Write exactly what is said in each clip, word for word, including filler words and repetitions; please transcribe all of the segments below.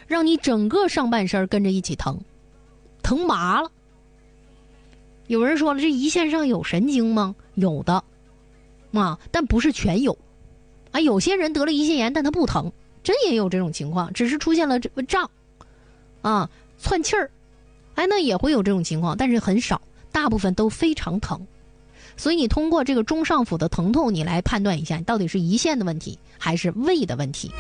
让你整个上半身跟着一起疼，疼麻了。有人说了，这胰腺上有神经吗？有的啊，但不是全有啊。有些人得了胰腺炎，但他不疼，真也有这种情况，只是出现了这个胀啊、窜气儿，哎，那也会有这种情况，但是很少，大部分都非常疼。所以你通过这个中上腹的疼痛，你来判断一下，你到底是胰腺的问题还是胃的问题。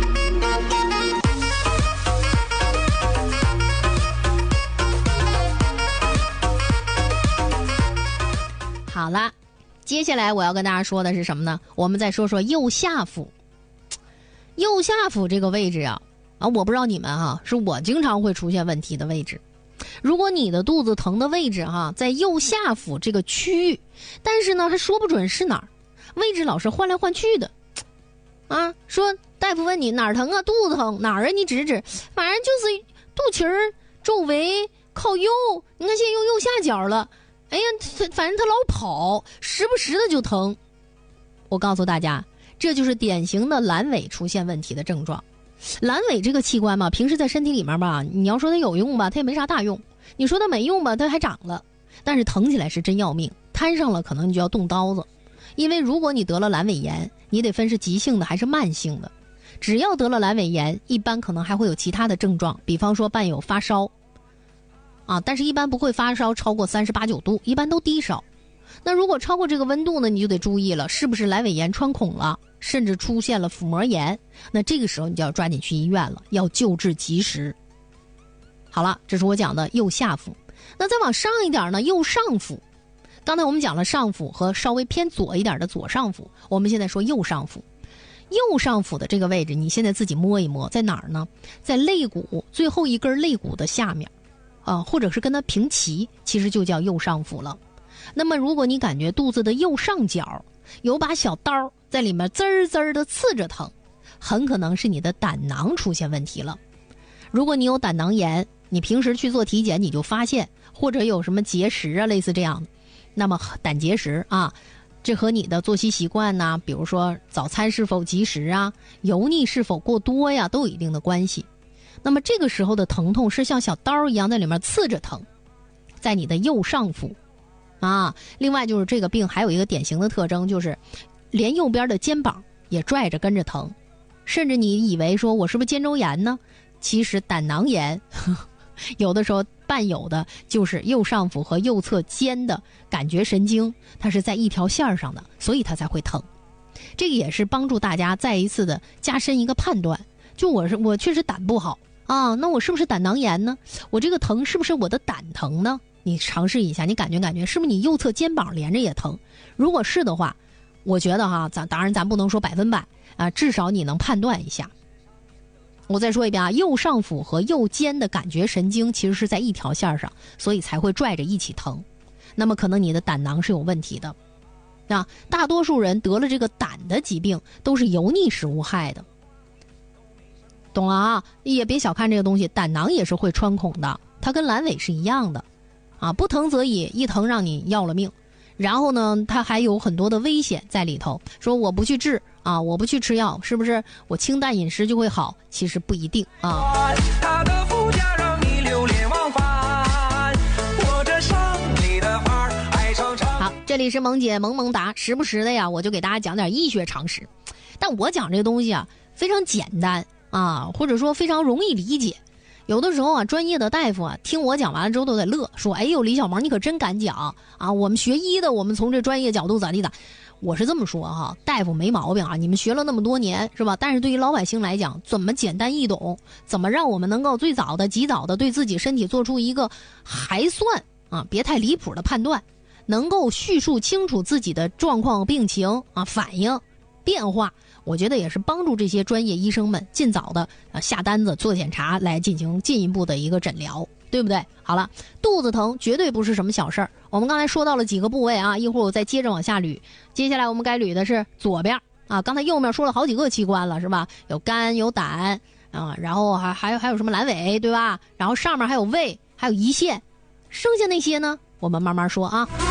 好了，接下来我要跟大家说的是什么呢？我们再说说右下腹。右下腹这个位置啊，啊，我不知道你们哈、啊，是我经常会出现问题的位置。如果你的肚子疼的位置哈、啊，在右下腹这个区域，但是呢，还说不准是哪儿，位置老是换来换去的，啊，说大夫问你哪儿疼啊，肚子疼哪儿啊？你指指，反正就是肚脐儿周围靠右，你看现在又右下角了。哎呀，反正他老跑，时不时的就疼。我告诉大家，这就是典型的阑尾出现问题的症状。阑尾这个器官嘛，平时在身体里面吧，你要说它有用吧，它也没啥大用；你说它没用吧，它还长了。但是疼起来是真要命，摊上了可能你就要动刀子。因为如果你得了阑尾炎，你得分是急性的还是慢性的。只要得了阑尾炎，一般可能还会有其他的症状，比方说伴有发烧。啊，但是一般不会发烧超过三十八九度，一般都低烧。那如果超过这个温度呢，你就得注意了，是不是阑尾炎穿孔了，甚至出现了腹膜炎？那这个时候你就要抓紧去医院了，要救治及时。好了，这是我讲的右下腹。那再往上一点呢，右上腹。刚才我们讲了上腹和稍微偏左一点的左上腹，我们现在说右上腹。右上腹的这个位置，你现在自己摸一摸，在哪儿呢？在肋骨最后一根肋骨的下面。啊，或者是跟它平齐，其实就叫右上腹了。那么如果你感觉肚子的右上角有把小刀在里面滋儿滋儿的刺着疼，很可能是你的胆囊出现问题了。如果你有胆囊炎，你平时去做体检你就发现，或者有什么结石啊类似这样的，那么胆结石啊，这和你的作息习惯呐、啊，比如说早餐是否及时啊，油腻是否过多呀，都有一定的关系。那么这个时候的疼痛是像小刀一样在里面刺着疼，在你的右上腹啊。另外就是这个病还有一个典型的特征，就是连右边的肩膀也拽着跟着疼，甚至你以为说我是不是肩周炎呢？其实胆囊炎呵呵有的时候伴有的就是右上腹和右侧肩的感觉神经，它是在一条线上的，所以它才会疼。这个也是帮助大家再一次的加深一个判断，就我是我确实胆不好啊，那我是不是胆囊炎呢？我这个疼是不是我的胆疼呢？你尝试一下，你感觉感觉是不是你右侧肩膀连着也疼？如果是的话，我觉得哈，咱当然咱不能说百分百啊，至少你能判断一下。我再说一遍啊，右上腹和右肩的感觉神经其实是在一条线上，所以才会拽着一起疼。那么可能你的胆囊是有问题的。那大多数人得了这个胆的疾病都是油腻食物害的。懂了啊，也别小看这个东西，胆囊也是会穿孔的，它跟阑尾是一样的啊，不疼则已，一疼让你要了命。然后呢，它还有很多的危险在里头，说我不去治啊，我不去吃药，是不是我清淡饮食就会好？其实不一定啊。他的副驾让你流连忘返，我这伤你的花爱长长。好，这里是萌姐萌萌哒，时不时的呀，我就给大家讲点医学常识，但我讲这个东西啊，非常简单啊，或者说非常容易理解。有的时候啊，专业的大夫啊，听我讲完了之后都得乐，说：“哎呦，李小萌，你可真敢讲啊！我们学医的，我们从这专业角度咋地咋。”我是这么说哈，大夫没毛病啊，你们学了那么多年是吧？但是对于老百姓来讲，怎么简单易懂，怎么让我们能够最早的、及早的对自己身体做出一个还算啊别太离谱的判断，能够叙述清楚自己的状况、病情啊、反应、变化。我觉得也是帮助这些专业医生们尽早的呃下单子做检查，来进行进一步的一个诊疗，对不对？好了，肚子疼绝对不是什么小事儿。我们刚才说到了几个部位啊，一会儿我再接着往下捋。接下来我们该捋的是左边啊，刚才右面说了好几个器官了，是吧？有肝，有胆啊，然后还还有还有什么阑尾，对吧？然后上面还有胃，还有胰腺，剩下那些呢，我们慢慢说啊。